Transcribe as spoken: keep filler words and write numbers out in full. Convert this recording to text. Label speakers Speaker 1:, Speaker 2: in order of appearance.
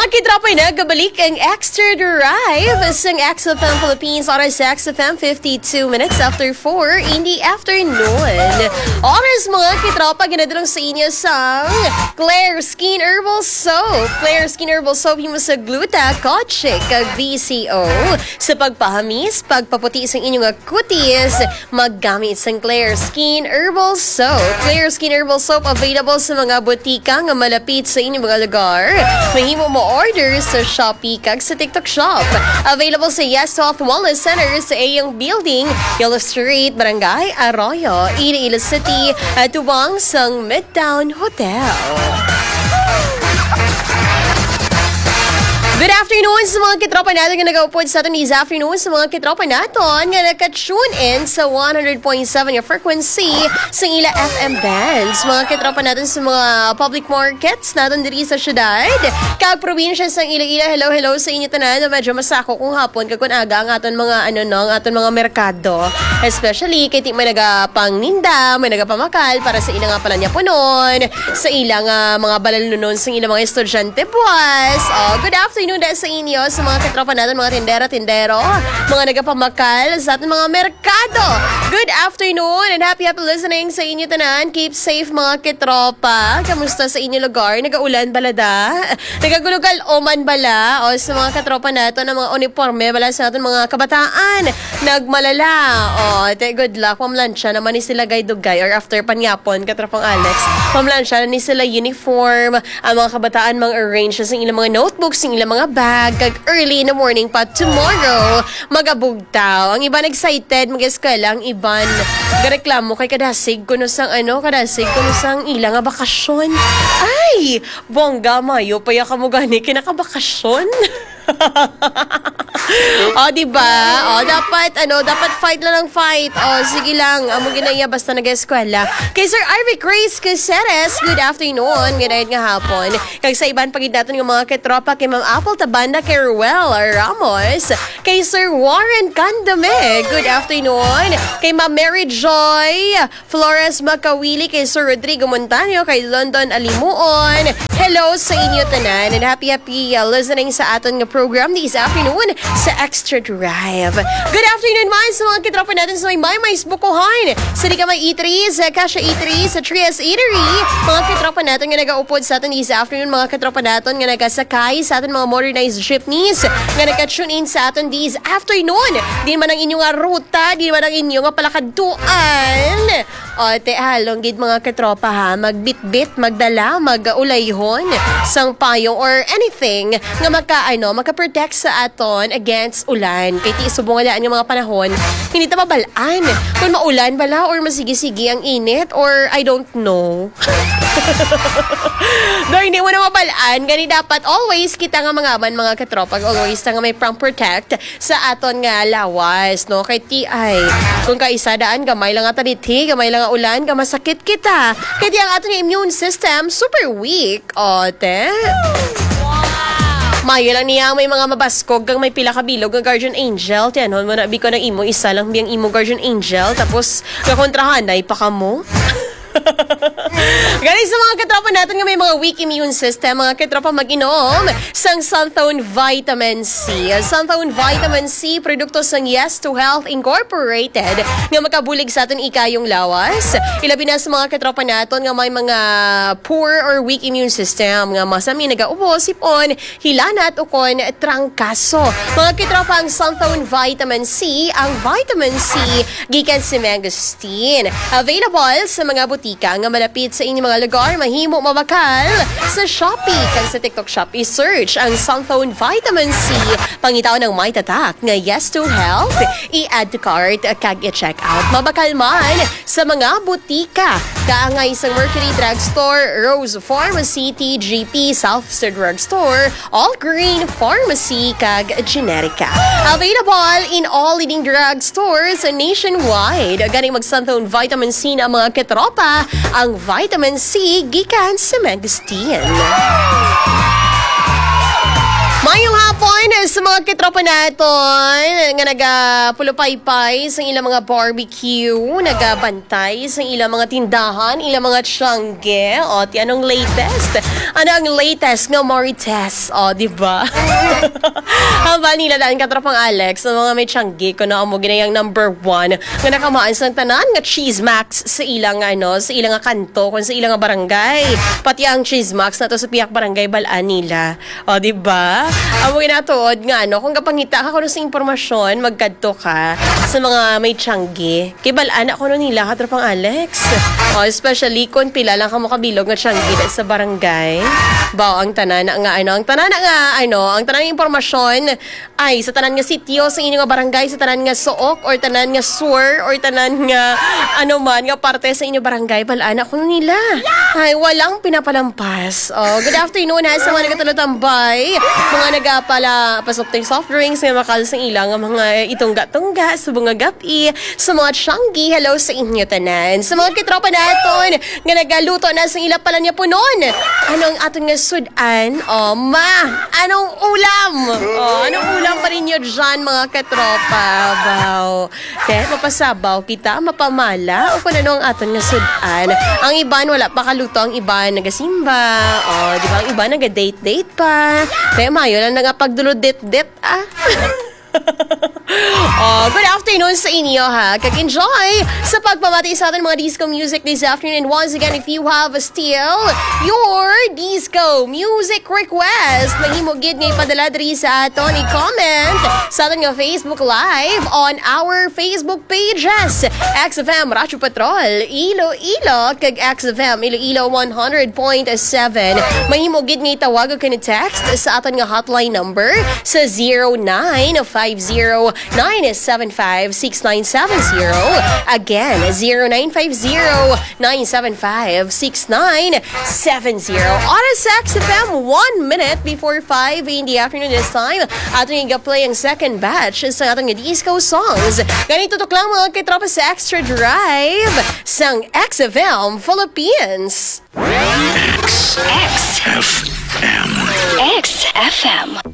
Speaker 1: Mga kitropa na, kabalik ang Extra Drive sa X F M Philippines. Oras sa X F M, fifty-two minutes after four in the afternoon. Oras mga kitropa, ginadalong sa inyo sa Claire Skin Herbal Soap. Claire Skin Herbal Soap, yung sa gluta, kotse, kag V C O. Sa pagpahamis, pagpaputi sa inyong kutis, maggamit sa Claire Skin Herbal Soap. Claire Skin Herbal Soap, available sa mga butika nga malapit sa inyong mga lugar. Mahimo mo order sa Shopee kag sa TikTok Shop. Available sa Yes Health Wellness Center sa Ayong Building, Yellow Street, Barangay Arroyo, Iloilo City, at tuwang sang Midtown Hotel. Good afternoon sa mga kitropa natin nga nag-upod sa atin this afternoon sa mga kitropa natin nga naka-tune in sa one hundred point seven yung frequency sa ila F M bands. Mga kitropa natin sa mga public markets natin diri sa syudad. Kag probinsya sa Iloilo, hello hello sa inyo tanan. Medyo masako kung hapon kag kun aga ang aton mga ano no, ang aton mga merkado. Especially kay ti may nagapangninda, may nagapamakal para sa ilang nga pala niya punon, sa ilang uh, mga balalunon sa ilang mga estudyante buwas. Oh, good afternoon na sa inyo, sa mga katropa natin, mga tindera-tindero, mga nagapamakal sa ating mga merkado. Good afternoon and happy happy listening sa inyo tanan. Keep safe mga katropa. Kamusta sa inyo lugar? Nagaulan bala da? Nagagulugal oman bala? O sa mga katropa natin, ng mga uniforme bala sa ating mga kabataan? Nagmalala. O, te, good luck. Mamlansya naman ni sila gaydugay or after panyapon, katropang Alex. Mamlansya na ni sila uniform. Ang mga kabataan mga arrange sa ilang mga notebooks, sa ilang mga bag, kag early in the morning pa tomorrow, magabugtaw. Ang iban excited, mag-eskwela, ang iban gareklamo kay kadasig kuno sang ano, kadasig kuno sang ilang nga bakasyon. Ay, bongga mayo, paya ka mo gani, kinakabakasyon. O, diba? O, dapat, ano, dapat fight lang ng fight. O, sige lang, amo ginaya basta nag-eskwela. Kay Sir Ivy Grace Caceres, good afternoon, ginayad nga hapon. Kag sa iban pagid natin ng mga ketropa, kay Ma'am Apple Tabanda, kay Ruel Ramos, kay Sir Warren Candame, good afternoon. Kay Ma'am Mary Joy Flores Macawili, kay Sir Rodrigo Montaño, kay London Alimuon. Hello sa inyo tanan, and happy happy uh, listening sa aton nga program this afternoon sa Extra Drive. Good afternoon man sa mga kitropa natin sa may Maymay's Bukuhan, sa di ka may eatery, sa Kasha Eatery, sa Trias Eatery. Mga kitropa natin nga nag-aupod sa atin this afternoon, mga kitropa natin nga nagasakay sa atin mga modernized jeepneys, nga nag-tune in sa atin this afternoon. Di man ang inyong nga ruta, di man ang inyong nga palakaduan. O, te halong gid mga kitropa ha, magbitbit, magdala, mag-ulayhon, sang payong or anything nga maka, ano, maka-protect sa aton against ulan. Kay ti subungalaan ng mga panahon, hindi ta mabalaan kung maulan bala or masigi-sigi ang init or I don't know. No, hindi mo na mabalaan. Gani dapat always kita nga mga man mga katropag, always ta nga may prompt protect sa aton nga lawas, no? Kay ti ay, kung kaisadaan, gamay lang nga tariti, gamay lang nga ulan, gamasakit kita. Kay ti ang aton immune system super weak. O, te? Mayo lang niya may mga mabaskog kang may pila kabilog ng guardian angel. Tiyanon mo na bi ko ng imo, isa lang biyang imo guardian angel. Tapos kakontrahan, ay pa ka mo. Galing sa mga katropa natin nga may mga weak immune system, mga katropa mag-inom sang Sunthone Vitamin C. Sunthone Vitamin C, produkto sang Yes to Health Incorporated nga makabulig sa atin ikayong lawas. Ilabi na sa mga katropa natin nga may mga poor or weak immune system nga masami nagaubo, sipon, hilanat o kon trangkaso. Mga katropa, ang Sunthone Vitamin C, ang Vitamin C gikan si mangosteen. Available sa mga butika nga malapit sa inyong mga lugar, mahimo mabakal sa Shopee kag sa TikTok Shop. I-search ang Sunthone Vitamin C, pangitaw ng may tatak nga Yes to Health, i-add to cart kag i-check out. Mabakal man sa mga butika, kaangay sa Mercury Drugstore, Rose Pharmacy, T G P, Southstar Drugstore, All Green Pharmacy kag Generica. Available in all leading drugstores nationwide. Ganing mag Sunthone Vitamin C na mga ketropa, ang Vitamin C gikan sa mangosteen. Mayong hapon sa mga kitropa natin nga nagapulupaypay sa ilang mga barbecue, nagabantay sa ilang mga tindahan, ilang mga tiyangge. O, ti anong latest? Ano ang latest nga Marites? O, di ba? Haba nila daan katropang Alex, ng mga may tiyangge ko na amo ginayang number one nga nakamaan sa tanan nga Cheese Max sa ilang ano, sa ilang nga kanto, kung sa ilang nga barangay. Pati ang Cheese Max na to sa piyak barangay balaan nila. O, di ba? Amo ginatuod nga, no? Kung kapangita ka kuno sa impormasyon, magkadto ka sa mga may tiyangge. Kay balaan ako no nila, katropang Alex. O, especially kung pila lang ka mo kabilog nga tiyangge sa barangay. Bao ang tanan nga, ano, ang tanan nga, ano, ang tanan nga impormasyon ay sa tanan nga sityo, sa inyong nga barangay, sa tanan nga suok, or tanan nga sur, or tanan nga, ano man, nga parte sa inyong barangay, balaan ako no nila. Ay, walang pinapalampas. O, good afternoon ha, sa mga nagatulotambay, mga nagapala pasok tayong soft drinks, nga makal sa ilang mga itungga-tungga, sa mga gapi, sa mga tiyanggi, hello sa inyo tanan. Sa mga kitropa naton, nga nagaluto na sa ila pala niya po noon. Anong aton nga sudan? O, ma, anong ulam? O, anong ulam pa rin nyo dyan, mga kitropa? Baw. Kaya mapasabaw kita, mapamala, o kung ano ang aton nga sudan. Ang iban, wala pa kaluto, ang iban nagasimba. O, di ba, ang iban naga-date-date pa. Kaya mayo lang nagapagdulod-det-det, ah. Oh, good afternoon sa inyo ha. Kag-enjoy sa pagpamati sa ating mga disco music this afternoon. And once again, if you have still your disco music request, mahimugid nga ipadala diri sa aton, i-comment sa ating nga Facebook Live on our Facebook pages. X F M Radyo Patrol Iloilo kag X F M Iloilo one hundred point seven. Mahimugid nga itawag o kini-text sa aton nga hotline number sa zero nine five zero nine seven five six nine seven zero. Again, zero nine five zero nine seven five six nine seven zero. Oras sa X F M, one minute before five in the afternoon this time. Ating i-play ang second batch sa ating disco songs. Ganito tok lang mga kitropa sa Extra Drive sang X F M Philippines.
Speaker 2: X F M. X F M.